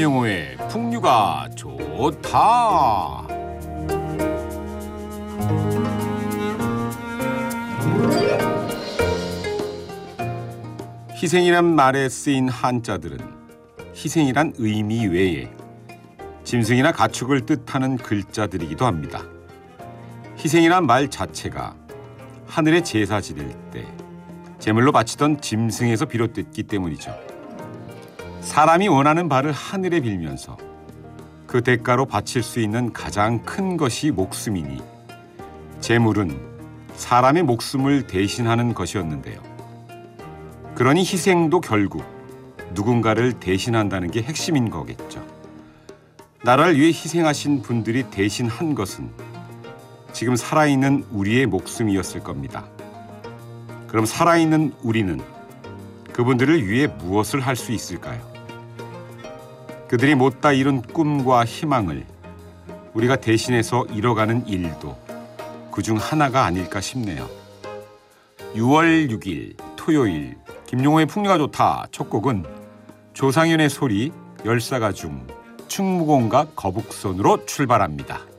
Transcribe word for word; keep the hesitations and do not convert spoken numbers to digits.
김용호의 풍류가 좋다. 희생이란 말에 쓰인 한자들은 희생이란 의미 외에 짐승이나 가축을 뜻하는 글자들이기도 합니다. 희생이란 말 자체가 하늘에 제사 지낼 때 제물로 바치던 짐승에서 비롯됐기 때문이죠. 사람이 원하는 바를 하늘에 빌면서 그 대가로 바칠 수 있는 가장 큰 것이 목숨이니 제물은 사람의 목숨을 대신하는 것이었는데요. 그러니 희생도 결국 누군가를 대신한다는 게 핵심인 거겠죠. 나라를 위해 희생하신 분들이 대신한 것은 지금 살아있는 우리의 목숨이었을 겁니다. 그럼 살아있는 우리는 그분들을 위해 무엇을 할 수 있을까요? 그들이 못다 이룬 꿈과 희망을 우리가 대신해서 이뤄가는 일도 그중 하나가 아닐까 싶네요. 유월 육일 토요일 김용호의 풍류가 좋다 첫 곡은 조상현의 소리 열사가 중 충무공각 거북선으로 출발합니다.